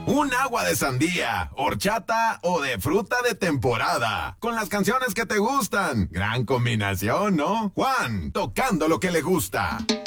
Un agua de sandía, horchata o de fruta de temporada. Con las canciones que te gustan. Gran combinación, ¿no? Juan, tocando lo que le gusta.